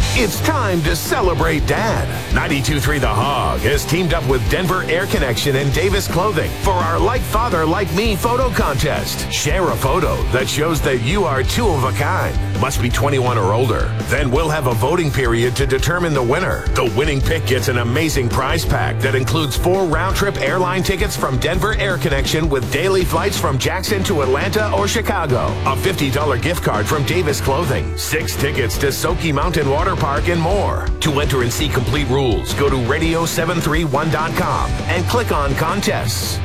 It's time to celebrate Dad. 92.3 The Hog has teamed up with Denver Air Connection and Davis Clothing for our Like Father, Like Me photo contest. Share a photo that shows that you are two of a kind. Must be 21 or older. Then we'll have a voting period to determine the winner. The winning pick gets an amazing prize pack that includes 4 round-trip airline tickets from Denver Air Connection with daily flights from Jackson to Atlanta or Chicago. A $50 gift card from Davis Clothing. 6 tickets to Soaky Mountain Water Park and more. To enter and see complete rules, go to radio731.com and click on contests.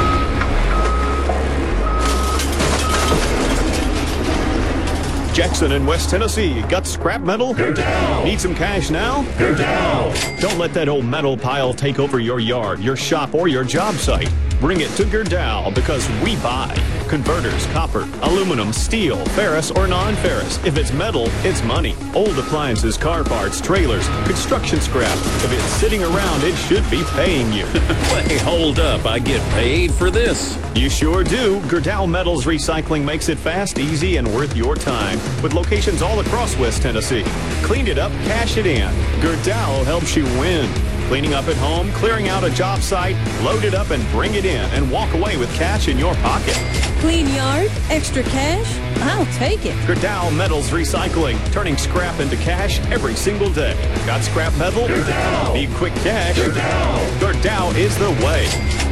Jackson in West Tennessee. Got scrap metal? Go down. Need some cash now? Go down. Don't let that old metal pile take over your yard, your shop, or your job site. Bring it to Gerdau because we buy converters, copper, aluminum, steel, ferrous, or non-ferrous. If it's metal, it's money. Old appliances, car parts, trailers, construction scrap. If it's sitting around, it should be paying you. Wait, hold up. I get paid for this? You sure do. Gerdau Metals Recycling makes it fast, easy, and worth your time. With locations all across West Tennessee. Clean it up, cash it in. Gerdau helps you win. Cleaning up at home, clearing out a job site, load it up and bring it in and walk away with cash in your pocket. Clean yard? Extra cash? I'll take it. Gerdau Metals Recycling, turning scrap into cash every single day. Got scrap metal? Gerdau. Need quick cash? Gerdau. Gerdau is the way.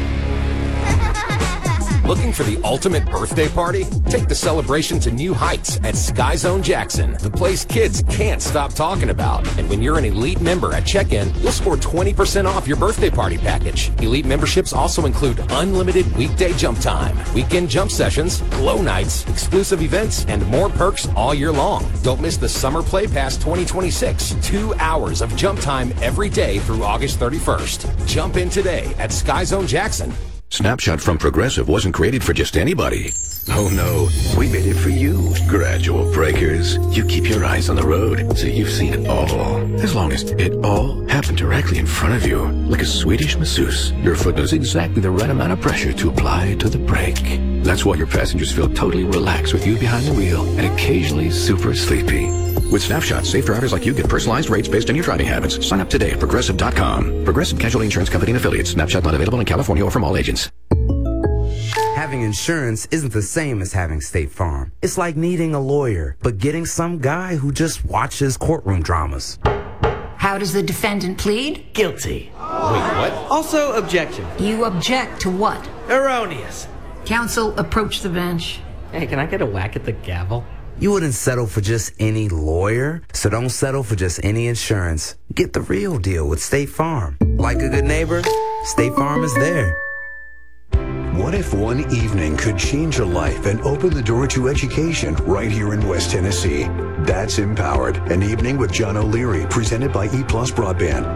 Looking for the ultimate birthday party? Take the celebration to new heights at Sky Zone Jackson, the place kids can't stop talking about. And when you're an Elite member at check-in, you'll score 20% off your birthday party package. Elite memberships also include unlimited weekday jump time, weekend jump sessions, glow nights, exclusive events, and more perks all year long. Don't miss the Summer Play Pass 2026. 2 hours of jump time every day through August 31st. Jump in today at Sky Zone Jackson. Snapshot from Progressive wasn't created for just anybody. Oh no, we made it for you. Gradual breakers. You keep your eyes on the road, so you've seen it all. As long as it all happened directly in front of you, like a Swedish masseuse, your foot knows exactly the right amount of pressure to apply to the brake. That's why your passengers feel totally relaxed with you behind the wheel and occasionally super sleepy. With Snapshot, safe drivers like you get personalized rates based on your driving habits. Sign up today at Progressive.com. Progressive Casualty Insurance Company and Affiliates. Snapshot not available in California or from all agents. Having insurance isn't the same as having State Farm. It's like needing a lawyer, but getting some guy who just watches courtroom dramas. How does the defendant plead? Guilty. Wait, what? Also, objection. You object to what? Erroneous. Counsel, approach the bench. Hey, can I get a whack at the gavel? You wouldn't settle for just any lawyer, so don't settle for just any insurance. Get the real deal with State Farm. Like a good neighbor, State Farm is there. What if one evening could change a life and open the door to education right here in West Tennessee? That's Empowered, an evening with John O'Leary, presented by E+ Broadband.